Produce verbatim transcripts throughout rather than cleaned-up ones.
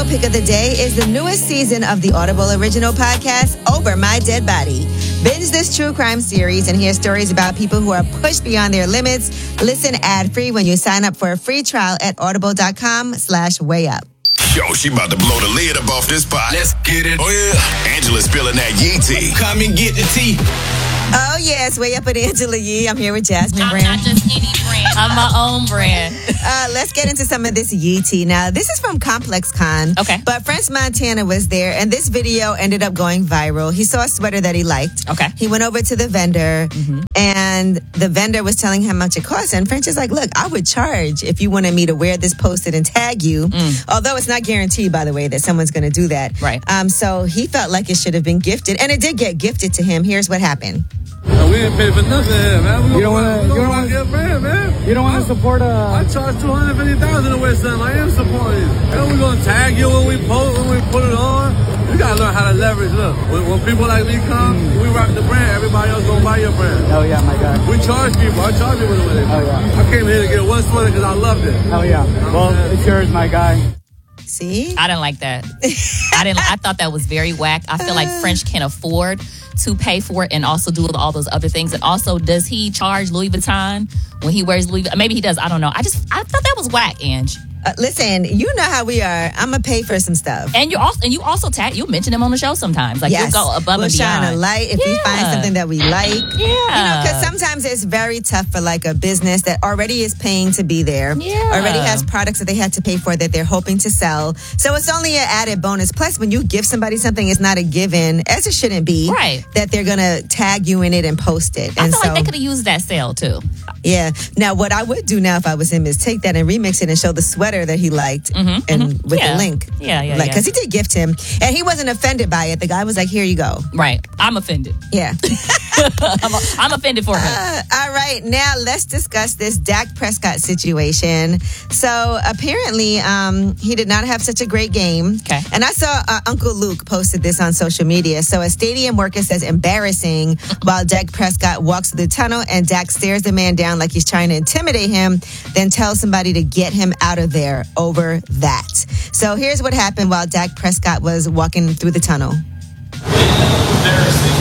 pick of the day is the newest season of the Audible original podcast, Over My Dead Body. Binge this true crime series and hear stories about people who are pushed beyond their limits. Listen ad-free when you sign up for a free trial at audible.com slash way up. Yo, she about to blow the lid up off this pot. Let's get it. Oh, yeah. Angela's spilling that Yee tea. Come and get the tea. Oh, yes. Way up with Angela Yee. I'm here with Jasmine I'm Brand. not just any brand. I'm my own brand. Uh, let's get into some of this Yee tea. Now, this is from Complex Con. Okay. But French Montana was there, and this video ended up going viral. He saw a sweater that he liked. Okay. He went over to the vendor, mm-hmm. and the vendor was telling him how much it cost. And French is like, look, I would charge if you wanted me to wear this, post it, and tag you. Mm. Although it's not guaranteed, by the way, that someone's going to do that. Right. Um. So he felt like it should have been gifted, and it did get gifted to him. Here's what happened. No, we ain't pay for nothing here, man. We you don't want to. You don't want to get brand, man. You don't want to support a. I charge two hundred fifty thousand to wear something. I am supporting you. And we gonna tag you when we post, when we put it on. You gotta learn how to leverage. Look, when, when people like me come, mm. we rock the brand. Everybody else gonna buy your brand. Hell yeah, my guy. We charge people. I charge people with it. Hell yeah. I came here to get one sweater because I loved it. Hell yeah. Well, it's yours, my guy. See? I didn't like that. I didn't. I thought that was very whack. I feel like French can afford to pay for it and also do all those other things. And also, does he charge Louis Vuitton when he wears Louis Vuitton? Maybe he does. I don't know. I just I thought that was whack, Ange. Uh, listen, you know how we are. I'm gonna pay for some stuff. And you also and you also tag you mention him on the show sometimes. Like yes. you'll go above we'll and beyond. Shine a light if yeah. we find something that we like. Yeah, you know, because sometimes it's very tough for like a business that already is paying to be there. Yeah, already has products that they had to pay for that they're hoping to sell. So it's only an added bonus. Plus, when you give somebody something, it's not a given, as it shouldn't be. Right. That they're gonna tag you in it and post it. I and feel so, like they could have used that sale too. Yeah. Now, what I would do now if I was him is take that and remix it and show the sweater that he liked. Mm-hmm, and mm-hmm. with yeah. the link. Yeah, yeah, like, yeah. Because he did gift him. And he wasn't offended by it. The guy was like, here you go. Right. I'm offended. Yeah. I'm, a, I'm offended for him. Uh, all right. Now, let's discuss this Dak Prescott situation. So, apparently, um, he did not have such a great game. Okay. And I saw uh, Uncle Luke posted this on social media. So, a stadium worker says embarrassing while Dak Prescott walks through the tunnel and Dak stares the man down like he's trying to intimidate him, then tells somebody to get him out of there over that. So here's what happened while Dak Prescott was walking through the tunnel. Embarrassing.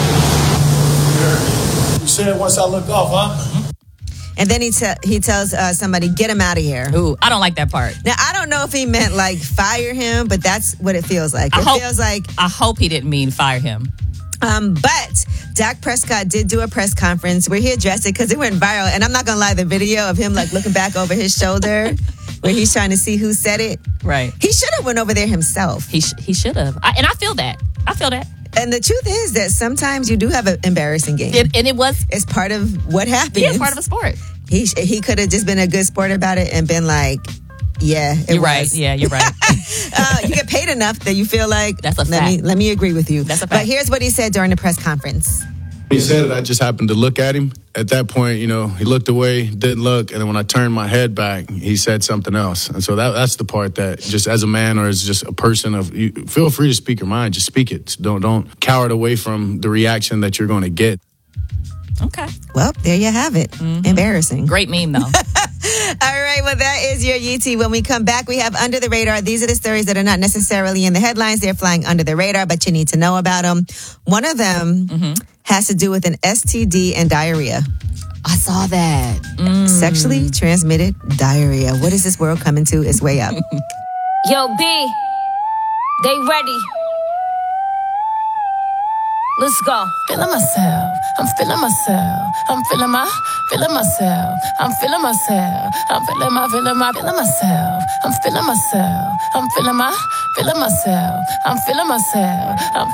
You said once I look off, huh? And then he te- he tells uh, somebody, get him out of here. Ooh, I don't like that part. Now, I don't know if he meant like fire him, but that's what it feels like. I It hope, feels like... I hope he didn't mean fire him. Um, but Dak Prescott did do a press conference where he addressed it because it went viral. And I'm not going to lie, the video of him like looking back over his shoulder where he's trying to see who said it. Right. He should have went over there himself. He sh- he should have. And I feel that. I feel that. And the truth is that sometimes you do have an embarrassing game. It, and it was... It's part of what happens. Yeah, it's part of a sport. He he could have just been a good sport about it and been like, yeah, it You're was. right. Yeah, you're right. uh, you get paid enough that you feel like, that's a let fact. me, let me agree with you. That's a fact. But here's what he said during the press conference. He said it, I just happened to look at him. At that point, you know, he looked away, didn't look, and then when I turned my head back, he said something else. And so that that's the part that just as a man or as just a person of, you feel free to speak your mind, just speak it. Don't don't cower it away from the reaction that you're going to get. Okay. Well, there you have it. Mm-hmm. Embarrassing. Great meme, though. All right, well, that is your Yee tea. When we come back, we have Under the Radar. These are the stories that are not necessarily in the headlines. They're flying under the radar, but you need to know about them. One of them mm-hmm. has to do with an S T D and diarrhea. I saw that. Mm. Sexually transmitted diarrhea. What is this world coming to? It's way up. Yo, B, they ready. Let's go. Feeling myself, I'm feeling myself, I'm feeling my, feeling myself, I'm feeling myself, I'm feeling my, feeling my, feeling myself, I'm feeling myself, I'm feeling my, feeling myself, I'm feeling myself, I'm